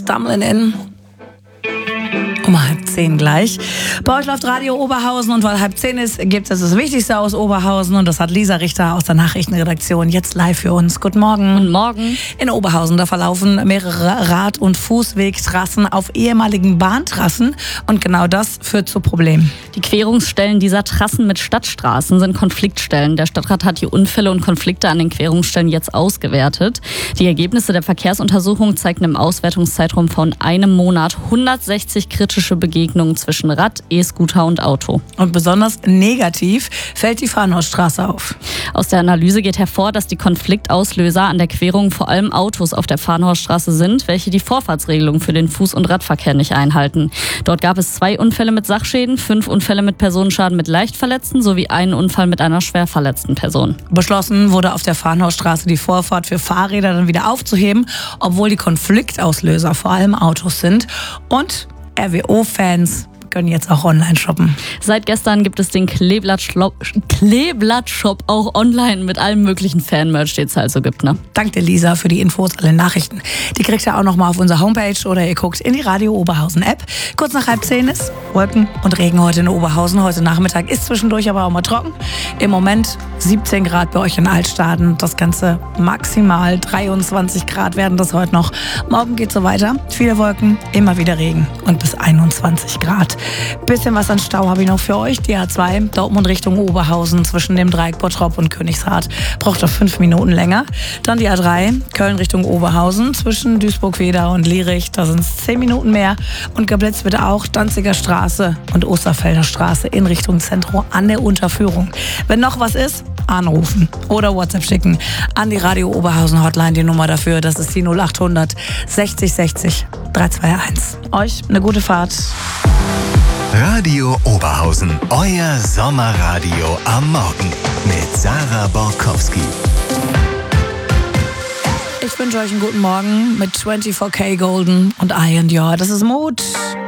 Stumbling In. Um 9:30 gleich. Bei euch läuft Radio Oberhausen und weil 9:30 ist, gibt es das Wichtigste aus Oberhausen und das hat Lisa Richter aus der Nachrichtenredaktion jetzt live für uns. Guten Morgen. Guten Morgen. In Oberhausen, da verlaufen mehrere Rad- und Fußwegtrassen auf ehemaligen Bahntrassen und genau das führt zu Problemen. Die Querungsstellen dieser Trassen mit Stadtstraßen sind Konfliktstellen. Der Stadtrat hat die Unfälle und Konflikte an den Querungsstellen jetzt ausgewertet. Die Ergebnisse der Verkehrsuntersuchung zeigten im Auswertungszeitraum von einem Monat 160 kritische Begegnungen zwischen Rad, E-Scooter und Auto. Und besonders negativ fällt die Farnhorststraße auf. Aus der Analyse geht hervor, dass die Konfliktauslöser an der Querung vor allem Autos auf der Farnhorststraße sind, welche die Vorfahrtsregelung für den Fuß- und Radverkehr nicht einhalten. Dort gab es 2 Unfälle mit Sachschäden, 5 Unfälle mit Personenschaden mit Leichtverletzten sowie einen Unfall mit einer schwer verletzten Person. Beschlossen wurde auf der Farnhorststraße die Vorfahrt für Fahrräder dann wieder aufzuheben, obwohl die Konfliktauslöser vor allem Autos sind. Und RWO-Fans können jetzt auch online shoppen. Seit gestern gibt es den Kleeblatt-Shop auch online mit allem möglichen Fan-Merch, den es halt so gibt. Ne? Dank der Lisa für die Infos, alle Nachrichten. Die kriegt ihr auch noch mal auf unserer Homepage oder ihr guckt in die Radio Oberhausen App. Kurz nach 9:30 ist Wolken und Regen heute in Oberhausen. Heute Nachmittag ist zwischendurch aber auch mal trocken. Im Moment 17 Grad bei euch in Altstaden. Das Ganze maximal 23 Grad werden das heute noch. Morgen geht's so weiter. Viele Wolken, immer wieder Regen und bis 21 Grad. Bisschen was an Stau habe ich noch für euch. Die A2 Dortmund Richtung Oberhausen zwischen dem Dreieck Bottrop und Königshardt braucht noch 5 Minuten länger. Dann die A3 Köln Richtung Oberhausen zwischen Duisburg-Wedau und Lierich. Da sind es 10 Minuten mehr. Und geblitzt wird auch Danziger Straße und Osterfelder Straße in Richtung Zentrum an der Unterführung. Wenn noch was ist, anrufen oder WhatsApp schicken an die Radio Oberhausen Hotline. Die Nummer dafür, das ist die 0800 60 60 321. Euch eine gute Fahrt. Radio Oberhausen, euer Sommerradio am Morgen mit Sarah Borkowski. Ich wünsche euch einen guten Morgen mit 24K Golden und I and Your. Das ist Mut.